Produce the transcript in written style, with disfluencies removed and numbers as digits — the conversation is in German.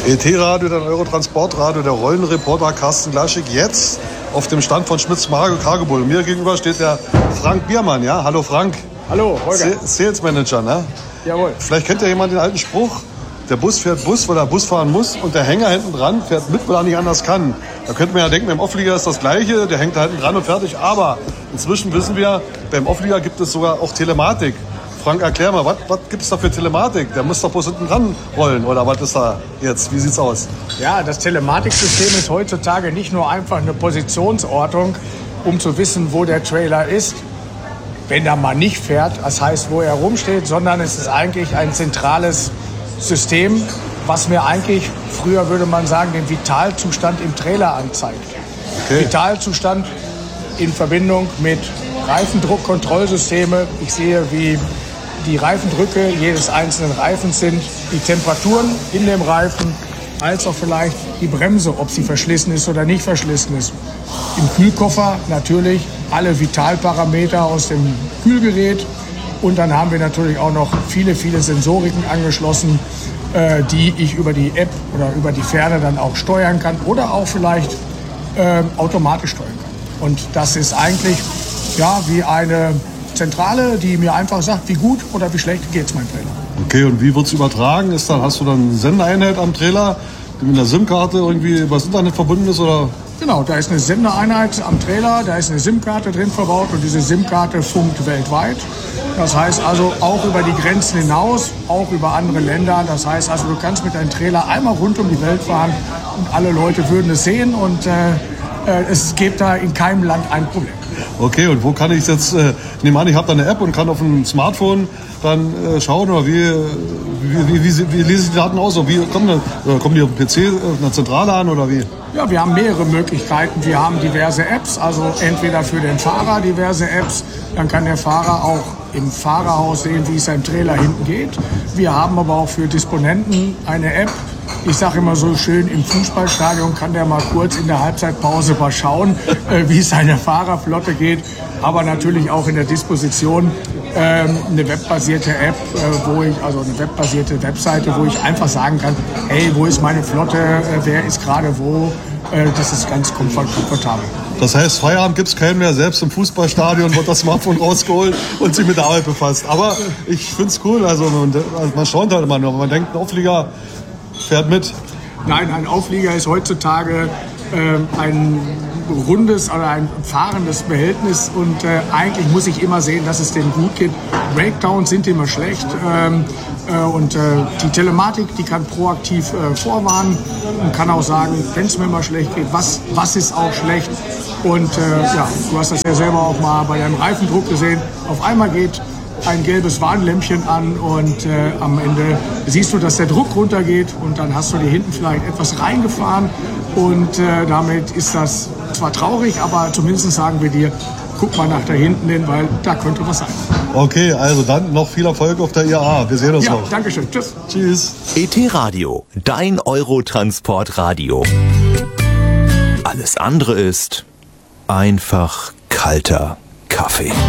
ET-Radio, der Eurotransportradio, der Rollenreporter Carsten Glaschig, jetzt auf dem Stand von Schmitz Cargobull. Mir gegenüber steht der Frank Biermann, ja? Hallo Frank. Hallo, Holger. Sales Manager, ne? Jawohl. Vielleicht kennt ja jemand den alten Spruch, der Bus fährt Bus, weil er Bus fahren muss, und der Hänger hinten dran fährt mit, weil er nicht anders kann. Da könnte man ja denken, beim Off-Flieger ist das Gleiche, der hängt da hinten dran und fertig. Aber inzwischen wissen wir, beim Off-Flieger gibt es sogar auch Telematik. Frank, erklär mal, was gibt es da für Telematik? Der muss doch bloß hinten dran rollen, oder was ist da jetzt? Wie sieht's aus? Ja, das Telematiksystem ist heutzutage nicht nur einfach eine Positionsortung, um zu wissen, wo der Trailer ist, wenn er mal nicht fährt, das heißt, wo er rumsteht, sondern es ist eigentlich ein zentrales System, was mir eigentlich, früher würde man sagen, den Vitalzustand im Trailer anzeigt. Okay. Vitalzustand in Verbindung mit Reifendruckkontrollsysteme. Ich sehe, wie die Reifendrücke jedes einzelnen Reifens sind, die Temperaturen in dem Reifen, als auch vielleicht die Bremse, ob sie verschlissen ist oder nicht verschlissen ist. Im Kühlkoffer natürlich alle Vitalparameter aus dem Kühlgerät. Und dann haben wir natürlich auch noch viele Sensoriken angeschlossen, die ich über die App oder über die Ferne dann auch steuern kann oder auch vielleicht automatisch steuern kann. Und das ist eigentlich ja wie eine Zentrale, die mir einfach sagt, wie gut oder wie schlecht geht's meinem Trailer. Okay, und wie wird's übertragen? Hast du dann eine Sendeeinheit am Trailer, die mit einer SIM-Karte irgendwie übers Internet verbunden ist, oder? Genau, da ist eine Sendeeinheit am Trailer, da ist eine SIM-Karte drin verbaut und diese SIM-Karte funkt weltweit. Das heißt also auch über die Grenzen hinaus, auch über andere Länder. Das heißt also, du kannst mit deinem Trailer einmal rund um die Welt fahren und alle Leute würden es sehen und es gibt da in keinem Land ein Problem. Okay, und wo kann ich jetzt, ich nehme an, ich habe da eine App und kann auf dem Smartphone dann schauen, oder wie lese ich die Daten aus? Oder wie kommen die auf dem PC, auf einer Zentrale an, oder wie? Ja, wir haben mehrere Möglichkeiten. Wir haben diverse Apps, also entweder für den Fahrer diverse Apps, dann kann der Fahrer auch im Fahrerhaus sehen, wie es seinem Trailer hinten geht. Wir haben aber auch für Disponenten eine App. Ich sage immer so schön, im Fußballstadion kann der mal kurz in der Halbzeitpause mal schauen, wie es seiner Fahrerflotte geht. Aber natürlich auch in der Disposition eine webbasierte App, eine webbasierte Webseite, wo ich einfach sagen kann, hey, wo ist meine Flotte, wer ist gerade wo. Das ist ganz komfortabel. Das heißt, Feierabend gibt es keinen mehr. Selbst im Fußballstadion wird das Smartphone rausgeholt und sich mit der Arbeit befasst. Aber ich finde es cool. Also man staunt halt immer nur. Man denkt, ein Auflieger fährt mit. Nein, ein Auflieger ist heutzutage ein rundes oder ein fahrendes Behältnis und eigentlich muss ich immer sehen, dass es denen gut geht. Breakdowns sind immer schlecht und die Telematik, die kann proaktiv vorwarnen und kann auch sagen, wenn es mir mal schlecht geht, was ist auch schlecht. Und du hast das ja selber auch mal bei deinem Reifendruck gesehen. Auf einmal geht ein gelbes Warnlämpchen an und am Ende siehst du, dass der Druck runtergeht und dann hast du dir hinten vielleicht etwas reingefahren und damit ist das zwar traurig, aber zumindest sagen wir dir, guck mal nach da hinten hin, weil da könnte was sein. Okay, also dann noch viel Erfolg auf der IAA. Wir sehen uns noch. Ja, danke schön. Tschüss. Tschüss. ET-Radio, dein Eurotransportradio. Alles andere ist einfach kalter Kaffee.